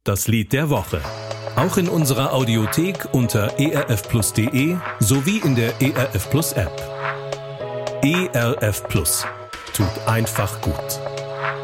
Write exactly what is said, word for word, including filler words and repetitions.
das Lied der Woche. Auch in unserer Audiothek unter erfplus punkt de sowie in der E R F Plus App. E R F Plus tut einfach gut.